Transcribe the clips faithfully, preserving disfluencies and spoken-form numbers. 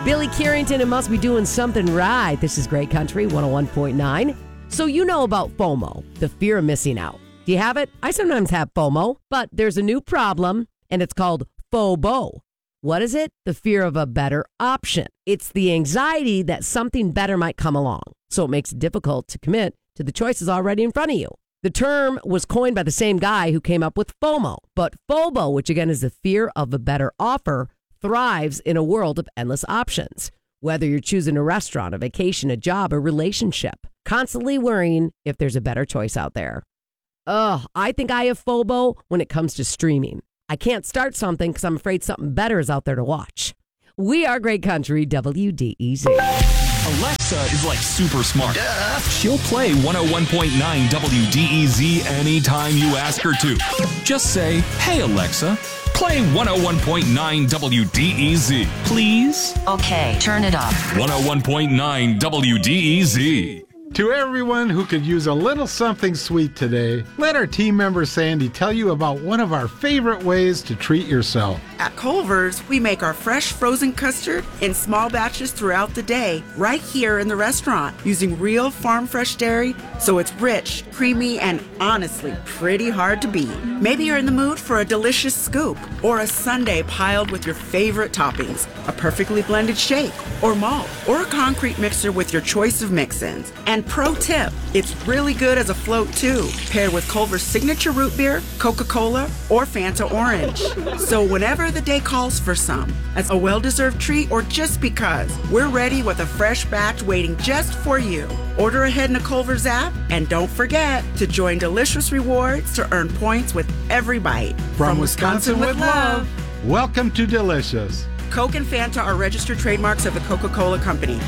Billy Carrington, it must be doing something right. This is Great Country one oh one point nine. So you know about FOMO, the fear of missing out. Do you have it? I sometimes have FOMO, but there's a new problem, and it's called FOBO. What is it? The fear of a better option. It's the anxiety that something better might come along, so it makes it difficult to commit to the choices already in front of you. The term was coined by the same guy who came up with FOMO, but FOBO, which again is the fear of a better offer, thrives in a world of endless options. Whether you're choosing a restaurant, a vacation, a job, a relationship, constantly worrying if there's a better choice out there. Ugh, I think I have FOBO when it comes to streaming. I can't start something because I'm afraid something better is out there to watch. We are Great Country, W D E Z. Alexa is like super smart. Duh. She'll play one oh one point nine W D E Z anytime you ask her to. Just say, hey Alexa, play one oh one point nine W D E Z, please. Okay, turn it up. one oh one point nine W D E Z. To everyone who could use a little something sweet today, let our team member Sandy tell you about one of our favorite ways to treat yourself. At Culver's, we make our fresh frozen custard in small batches throughout the day, right here in the restaurant, using real farm fresh dairy, so it's rich, creamy, and honestly pretty hard to beat. Maybe you're in the mood for a delicious scoop, or a sundae piled with your favorite toppings, a perfectly blended shake, or malt, or a concrete mixer with your choice of mix-ins. And pro tip, it's really good as a float too, paired with Culver's signature root beer, Coca-Cola, or Fanta Orange. So whenever the day calls for some, as a well-deserved treat or just because, we're ready with a fresh batch waiting just for you. Order ahead in the Culver's app, and don't forget to join Delicious Rewards to earn points with every bite. From, From Wisconsin, Wisconsin with love, welcome to Delicious. Coke and Fanta are registered trademarks of the Coca-Cola Company.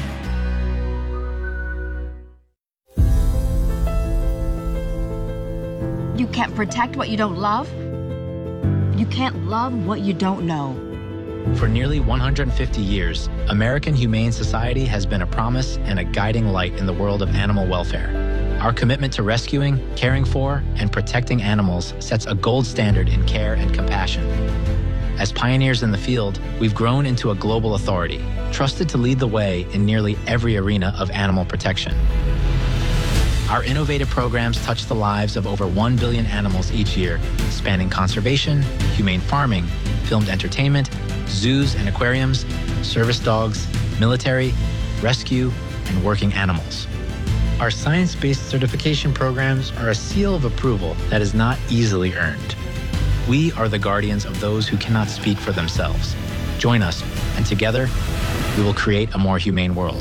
You can't protect what you don't love. You can't love what you don't know. For nearly one hundred fifty years, American Humane Society has been a promise and a guiding light in the world of animal welfare. Our commitment to rescuing, caring for, and protecting animals sets a gold standard in care and compassion. As pioneers in the field, we've grown into a global authority, trusted to lead the way in nearly every arena of animal protection. Our innovative programs touch the lives of over one billion animals each year, spanning conservation, humane farming, filmed entertainment, zoos and aquariums, service dogs, military, rescue, and working animals. Our science-based certification programs are a seal of approval that is not easily earned. We are the guardians of those who cannot speak for themselves. Join us, and together, we will create a more humane world.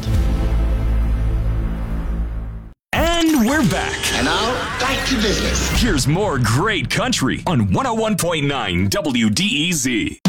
And we're back. And now, back to business. Here's more Great Country on one oh one point nine W D E Z.